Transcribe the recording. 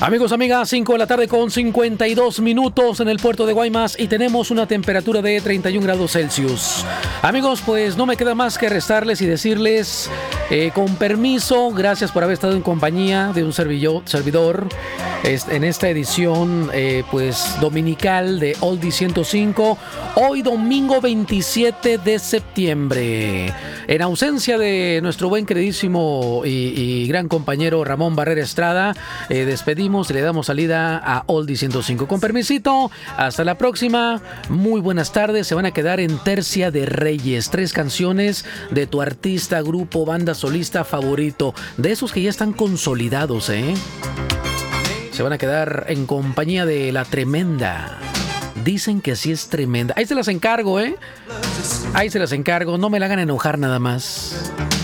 Amigos, amigas, 5 de la tarde con 52 minutos en el puerto de Guaymas y tenemos una temperatura de 31 grados Celsius. Amigos, pues no me queda más que restarles y decirles, con permiso, gracias por haber estado en compañía de un servidor en esta edición pues dominical de Oldie 105, hoy domingo 27 de septiembre. En ausencia de nuestro buen queridísimo y gran compañero Ramón Barrera Estrada, despedimos y le damos salida a Oldie 105. Con permisito, hasta la próxima. Muy buenas tardes. Se van a quedar en Tercia de Reyes. 3 canciones de tu artista, grupo, banda solista favorito. De esos que ya están consolidados, Se van a quedar en compañía de La Tremenda. Dicen que sí es tremenda. Ahí se las encargo, Ahí se las encargo. No me la hagan enojar nada más.